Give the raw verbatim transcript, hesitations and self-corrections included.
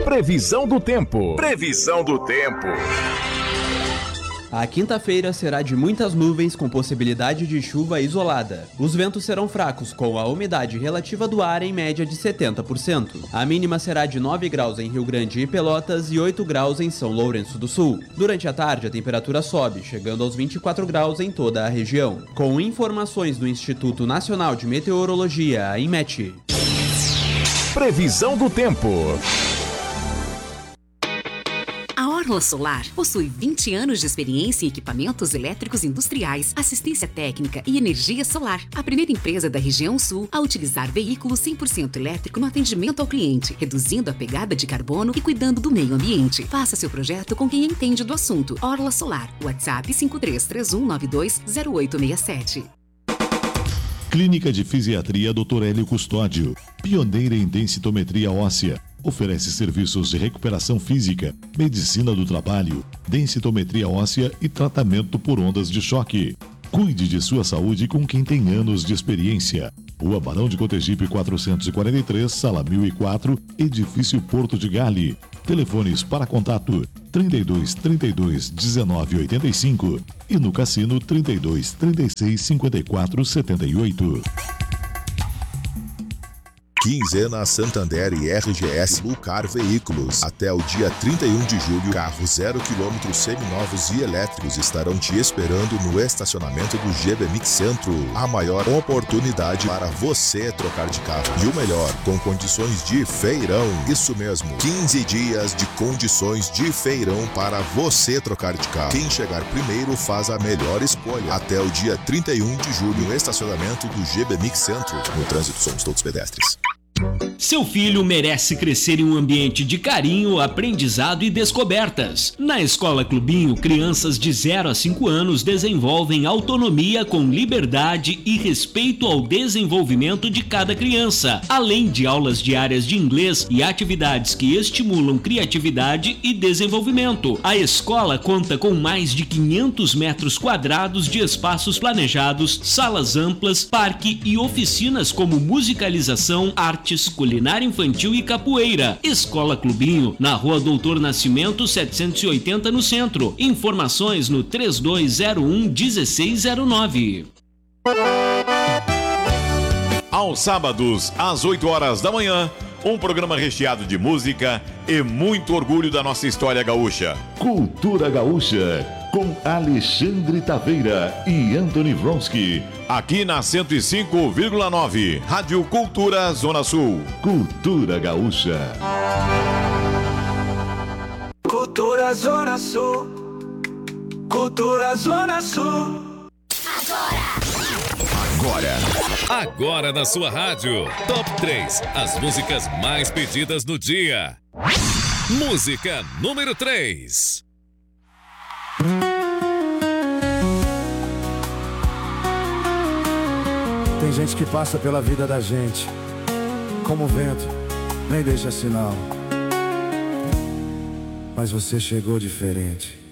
Previsão do tempo. Previsão do tempo. A quinta-feira será de muitas nuvens com possibilidade de chuva isolada. Os ventos serão fracos, com a umidade relativa do ar em média de setenta por cento. A mínima será de nove graus em Rio Grande e Pelotas e oito graus em São Lourenço do Sul. Durante a tarde, a temperatura sobe, chegando aos vinte e quatro graus em toda a região. Com informações do Instituto Nacional de Meteorologia, a INMET. Previsão do tempo. A Orla Solar possui vinte anos de experiência em equipamentos elétricos industriais, assistência técnica e energia solar. A primeira empresa da região sul a utilizar veículo cem por cento elétrico no atendimento ao cliente, reduzindo a pegada de carbono e cuidando do meio ambiente. Faça seu projeto com quem entende do assunto. Orla Solar. WhatsApp cinco três três um nove dois zero oito seis sete. Clínica de Fisiatria doutor Hélio Custódio, pioneira em densitometria óssea. Oferece serviços de recuperação física, medicina do trabalho, densitometria óssea e tratamento por ondas de choque. Cuide de sua saúde com quem tem anos de experiência. Rua Barão de Cotegipe quatrocentos e quarenta e três, Sala mil e quatro, Edifício Porto de Gale. Telefones para contato trinta e dois, trinta e dois, dezenove, oitenta e cinco e no Cassino trinta e dois, trinta e seis, cinquenta e quatro, setenta e oito. Quinzena Santander e R G S Lucar Veículos. Até o dia trinta e um de julho, carros zero quilômetros seminovos e elétricos estarão te esperando no estacionamento do G B Mix Centro. A maior oportunidade para você trocar de carro. E o melhor, com condições de feirão. Isso mesmo, quinze dias de condições de feirão para você trocar de carro. Quem chegar primeiro faz a melhor escolha. Até o dia trinta e um de julho, no estacionamento do G B Mix Centro. No trânsito somos todos pedestres. Seu filho merece crescer em um ambiente de carinho, aprendizado e descobertas. Na Escola Clubinho, crianças de zero a cinco anos desenvolvem autonomia com liberdade e respeito ao desenvolvimento de cada criança, além de aulas diárias de inglês e atividades que estimulam criatividade e desenvolvimento. A escola conta com mais de quinhentos metros quadrados de espaços planejados, salas amplas, parque e oficinas como musicalização, arte, culinária infantil e capoeira. Escola Clubinho, na Rua Doutor Nascimento setecentos e oitenta, no centro. Informações no três dois zero um, um seis zero nove. Aos sábados, às oito horas da manhã, um programa recheado de música e muito orgulho da nossa história gaúcha. Cultura Gaúcha, com Alexandre Taveira e Anthony Vronsky. Aqui na cento e cinco vírgula nove, Rádio Cultura Zona Sul. Cultura Gaúcha. Cultura Zona Sul. Cultura Zona Sul. Agora. Agora. Agora na sua rádio. Top três. As músicas mais pedidas no dia. Música número três. Tem gente que passa pela vida da gente como o vento, nem deixa sinal. Mas você chegou diferente.